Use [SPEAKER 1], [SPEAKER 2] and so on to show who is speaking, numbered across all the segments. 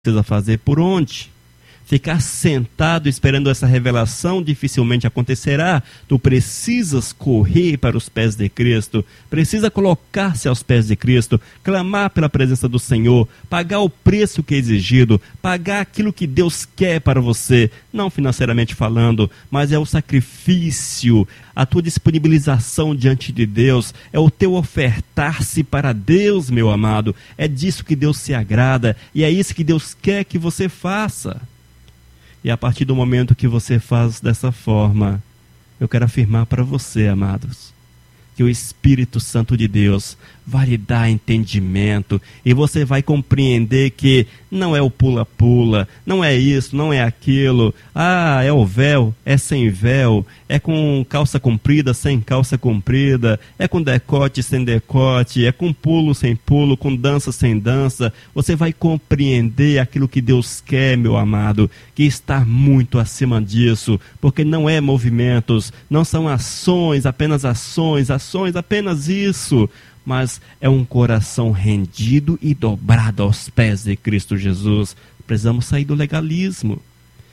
[SPEAKER 1] precisa fazer por onde? Ficar sentado esperando essa revelação dificilmente acontecerá. Tu precisas correr para os pés de Cristo, precisa colocar-se aos pés de Cristo, clamar pela presença do Senhor, pagar o preço que é exigido, pagar aquilo que Deus quer para você, não financeiramente falando, mas é o sacrifício, a tua disponibilização diante de Deus, é o teu ofertar-se para Deus, meu amado. É disso que Deus se agrada e é isso que Deus quer que você faça. E a partir do momento que você faz dessa forma, eu quero afirmar para você, amados, que o Espírito Santo de Deus vai lhe dar entendimento e você vai compreender que não é o pula-pula, não é isso, não é aquilo. Ah, é o véu, é sem véu, é com calça comprida, sem calça comprida, é com decote, sem decote, é com pulo, sem pulo, com dança, sem dança. Você vai compreender aquilo que Deus quer, meu amado, que está muito acima disso, porque não é movimentos, não são ações, apenas isso, mas é um coração rendido e dobrado aos pés de Cristo Jesus. Precisamos sair do legalismo,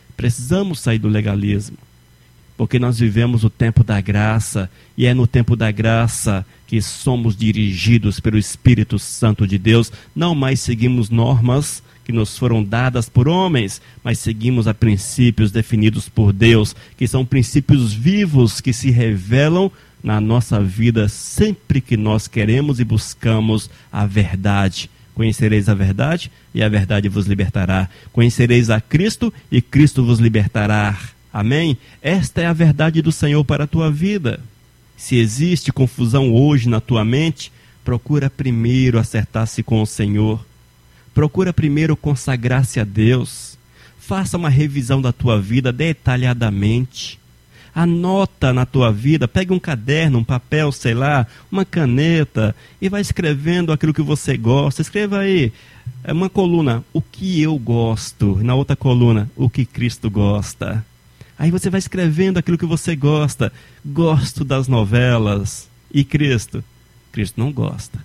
[SPEAKER 1] porque nós vivemos o tempo da graça, e é no tempo da graça que somos dirigidos pelo Espírito Santo de Deus. Não mais seguimos normas que nos foram dadas por homens, mas seguimos a princípios definidos por Deus, que são princípios vivos que se revelam na nossa vida sempre que nós queremos e buscamos a verdade. Conhecereis a verdade e a verdade vos libertará. Conhecereis a Cristo e Cristo vos libertará. Amém? Esta é a verdade do Senhor para a tua vida. Se existe confusão hoje na tua mente, procura primeiro acertar-se com o Senhor. Procura primeiro consagrar-se a Deus. Faça uma revisão da tua vida detalhadamente. Anota na tua vida, pegue um caderno, um papel, sei lá, uma caneta e vai escrevendo aquilo que você gosta. Escreva aí, uma coluna, o que eu gosto, na outra coluna, o que Cristo gosta. Aí você vai escrevendo aquilo que você gosta. Gosto das novelas. E Cristo? Cristo não gosta.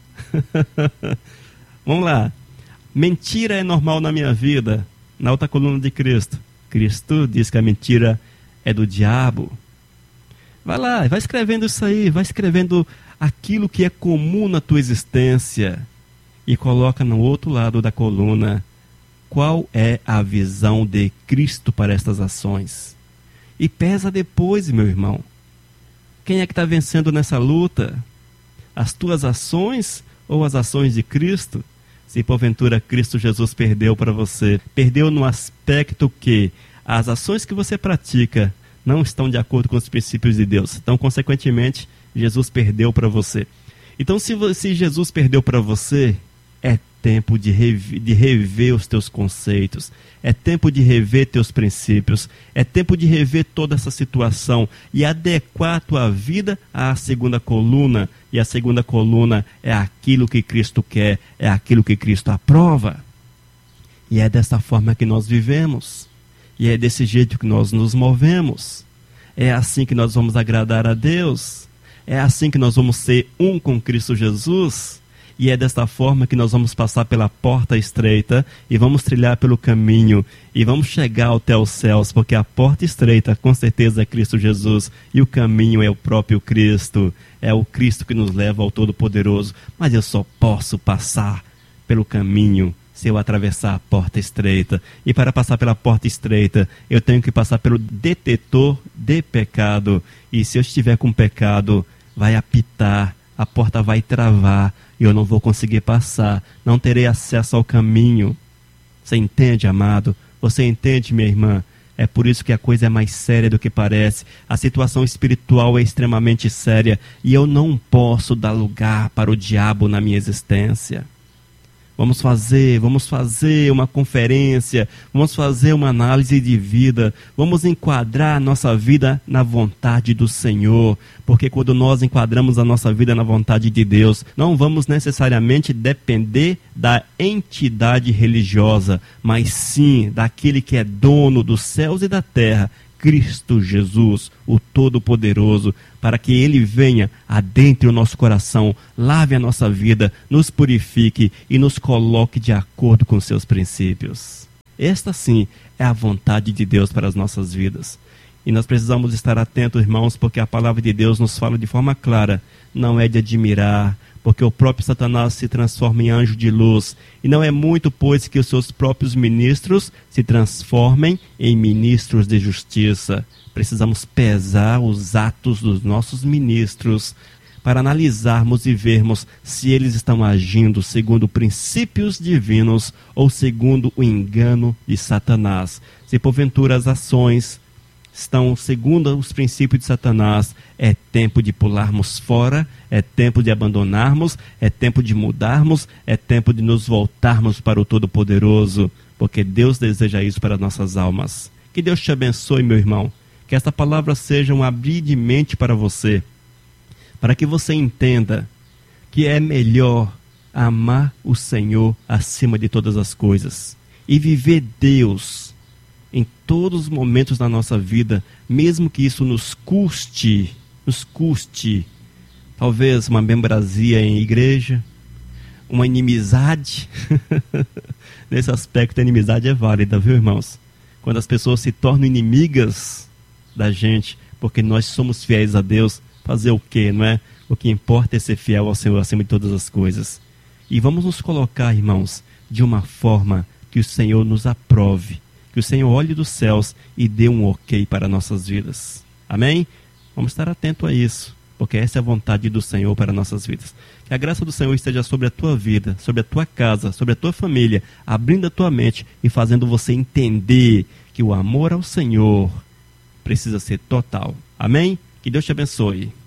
[SPEAKER 1] Vamos lá. Mentira é normal na minha vida. Na outra coluna de Cristo. Cristo diz que a mentira é do diabo. Vai lá, vai escrevendo isso aí, vai escrevendo aquilo que é comum na tua existência e coloca no outro lado da coluna qual é a visão de Cristo para estas ações. E pesa depois, meu irmão. Quem é que está vencendo nessa luta? As tuas ações ou as ações de Cristo? Se porventura Cristo Jesus perdeu para você, perdeu no aspecto que as ações que você pratica não estão de acordo com os princípios de Deus. Então, consequentemente, Jesus perdeu para você. Então, se Jesus perdeu para você, é tempo de rever os teus conceitos. É tempo de rever teus princípios. É tempo de rever toda essa situação e adequar a tua vida à segunda coluna. E a segunda coluna é aquilo que Cristo quer, é aquilo que Cristo aprova. E é dessa forma que nós vivemos. E é desse jeito que nós nos movemos. É assim que nós vamos agradar a Deus. É assim que nós vamos ser um com Cristo Jesus. E é desta forma que nós vamos passar pela porta estreita e vamos trilhar pelo caminho e vamos chegar até os céus, porque a porta estreita com certeza é Cristo Jesus e o caminho é o próprio Cristo. É o Cristo que nos leva ao Todo-Poderoso. Mas eu só posso passar pelo caminho se eu atravessar a porta estreita. E para passar pela porta estreita, eu tenho que passar pelo detetor de pecado. E se eu estiver com pecado, vai apitar, a porta vai travar, e eu não vou conseguir passar, não terei acesso ao caminho. Você entende, amado? Você entende, minha irmã? É por isso que a coisa é mais séria do que parece. A situação espiritual é extremamente séria, e eu não posso dar lugar para o diabo na minha existência. Vamos fazer uma conferência, vamos fazer uma análise de vida, vamos enquadrar a nossa vida na vontade do Senhor, porque quando nós enquadramos a nossa vida na vontade de Deus, não vamos necessariamente depender da entidade religiosa, mas sim daquele que é dono dos céus e da terra, Cristo Jesus, o Todo-Poderoso, para que Ele venha adentre o nosso coração, lave a nossa vida, nos purifique e nos coloque de acordo com seus princípios. Esta sim é a vontade de Deus para as nossas vidas. E nós precisamos estar atentos, irmãos, porque a palavra de Deus nos fala de forma clara. Não é de admirar, porque o próprio Satanás se transforma em anjo de luz. E não é muito, pois, que os seus próprios ministros se transformem em ministros de justiça. Precisamos pesar os atos dos nossos ministros para analisarmos e vermos se eles estão agindo segundo princípios divinos ou segundo o engano de Satanás. Se porventura as ações estão segundo os princípios de Satanás, é tempo de pularmos fora, é tempo de abandonarmos, é tempo de mudarmos, é tempo de nos voltarmos para o Todo-Poderoso, porque Deus deseja isso para nossas almas. Que Deus te abençoe, meu irmão. Que esta palavra seja um abrir de mente para você, para que você entenda que é melhor amar o Senhor acima de todas as coisas e viver Deus em todos os momentos da nossa vida, mesmo que isso nos custe, talvez uma membresia em igreja, uma inimizade. Nesse aspecto, a inimizade é válida, viu, irmãos? Quando as pessoas se tornam inimigas da gente, porque nós somos fiéis a Deus, fazer o quê, não é? O que importa é ser fiel ao Senhor acima de todas as coisas. E vamos nos colocar, irmãos, de uma forma que o Senhor nos aprove, que o Senhor olhe dos céus e dê um ok para nossas vidas. Amém? Vamos estar atentos a isso, porque essa é a vontade do Senhor para nossas vidas. Que a graça do Senhor esteja sobre a tua vida, sobre a tua casa, sobre a tua família, abrindo a tua mente e fazendo você entender que o amor ao Senhor precisa ser total. Amém? Que Deus te abençoe.